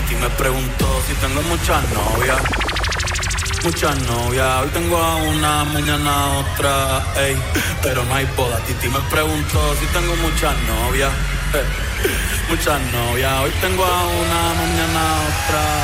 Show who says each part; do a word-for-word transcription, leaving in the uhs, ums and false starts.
Speaker 1: Titi me preguntó si tengo muchas novias. Muchas novias, hoy tengo a una, mañana a otra, ey, pero no hay boda. Titi me preguntó si tengo muchas novias, eh, muchas novias, hoy tengo a una, mañana a otra.